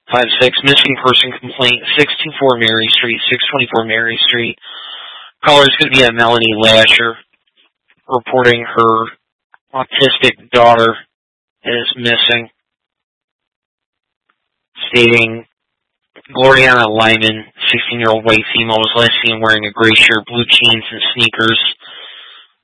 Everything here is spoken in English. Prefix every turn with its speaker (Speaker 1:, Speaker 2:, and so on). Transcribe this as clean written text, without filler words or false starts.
Speaker 1: 56 missing person complaint, 624 Mary Street, 624 Mary Street. Caller is going to be a Melanie Lasher reporting her autistic daughter is missing, stating Gloriana Lyman, 16-year-old white female, was last seen wearing a gray shirt, blue jeans, and sneakers.